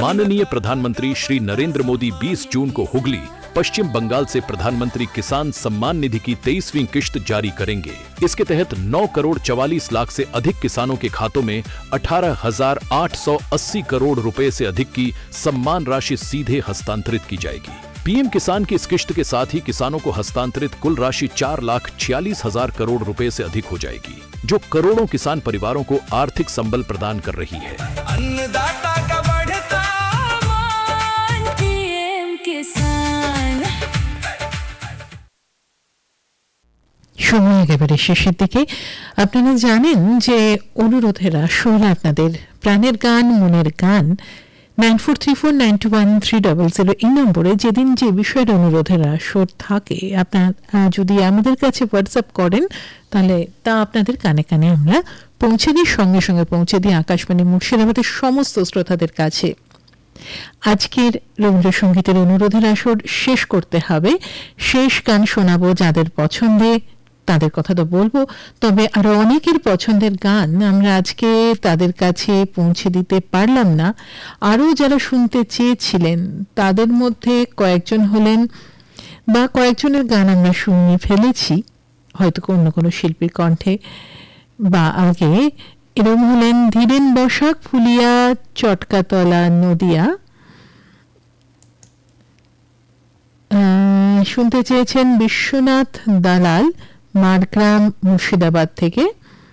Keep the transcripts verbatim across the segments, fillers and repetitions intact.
माननीय प्रधानमंत्री श्री नरेंद्र मोदी बीस जून को हुगली, पश्चिम बंगाल से प्रधानमंत्री किसान सम्मान निधि की तेईसवीं किश्त जारी करेंगे। इसके तहत नौ करोड़ चवालीस लाख से अधिक किसानों के खातों में अठारह हजार आठ सौ अस्सी करोड़ रुपए से अधिक की सम्मान राशि सीधे हस्तांतरित की जाएगी। पीएम किसान की इस किश्त के साथ ही किसानों को हस्तांतरित कुल राशि चार लाख छियालीस हजार करोड़ रुपए से अधिक हो जाएगी, जो करोड़ों किसान परिवारों को आर्थिक संबल प्रदान कर रही है। अन्नदाता का बढ़ता मान, पीएम किसान। সময় একেবারে শেষের দিকে। আপনারা জানেন যে অনুরোধের আসর, আপনাদের প্রাণের গান, মনের গান nine four three four nine two one three double zero এই নম্বরে যেদিন যে বিষয়ের অনুরোধের আসর থাকে, আপনার যদি আমাদের কাছে হোয়াটসঅ্যাপ করেন তাহলে তা আপনাদের কানে কানে আমরা পৌঁছে দিই, সঙ্গে সঙ্গে পৌঁছে দিই আকাশবাণী মুর্শিদাবাদের সমস্ত শ্রোতাদের কাছে। আজকের রবীন্দ্রসঙ্গীতের অনুরোধের আসর শেষ করতে হবে। শেষ গান শোনাবো যাদের পছন্দে, তাদের কথা তো বলবো, তবে আরো অনেকের পছন্দের গান আমরা আজকে তাদের কাছে পৌঁছে দিতে পারলাম না। আরও যারা শুনতে চেয়েছিলেন তাদের মধ্যে কয়েকজন হলেন, বা কয়েকজনের গান আমরা শুনিয়ে ফেলেছি হয়তো অন্য কোনো শিল্পীর কণ্ঠে বা আগে। এরকম হলেন ধীরেন বসাক, ফুলিয়া, চটকাতলা, নদিয়া। শুনতে চেয়েছেন বিশ্বনাথ দালাল, মারগ্রাম, মুর্শিদাবাদ থেকে।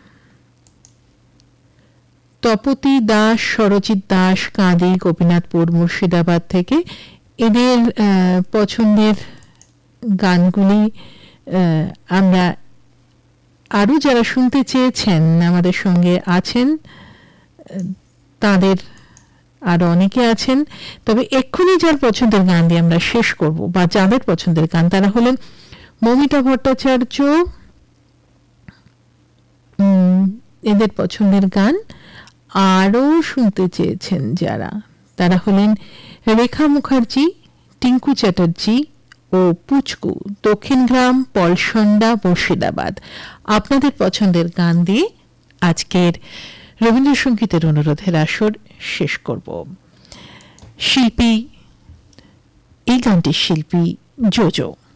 তপতি দাস, সরজিৎ দাস, কাঁদি, গোপীনাথপুর, মুর্শিদাবাদ থেকে। এদের পছন্দের গানগুলি আমরা আরও যারা শুনতে চেয়েছেন আমাদের সঙ্গে আছেন, তাদের আরো অনেকে আছেন। তবে এক্ষুনি যার পছন্দের গান দিয়ে আমরা শেষ করব, বা যাদের পছন্দের গান, তারা হলেন মমিতা ভট্টাচার্য। এদের পছন্দের গান আরও শুনতে চেয়েছেন যারা, তারা হলেন রেখা মুখার্জি, টিঙ্কু চ্যাটার্জি ও পুচকু, দক্ষিণগ্রাম, পলসন্ডা, মুর্শিদাবাদ। আপনাদের পছন্দের গান দিয়ে আজকের রবীন্দ্রসঙ্গীতের অনুরোধের আসর শেষ করব। শিল্পী, এই গানটির শিল্পী জোজো।